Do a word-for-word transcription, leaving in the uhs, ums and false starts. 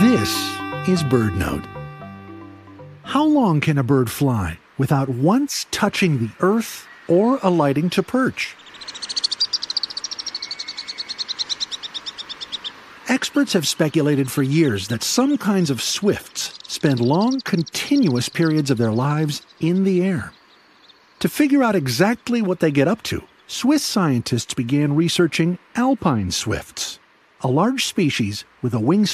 This is BirdNote. How long can a bird fly without once touching the earth or alighting to perch? Experts have speculated for years that some kinds of swifts spend long, continuous periods of their lives in the air. To figure out exactly what they get up to, Swiss scientists began researching alpine swifts, a large species with a wingspan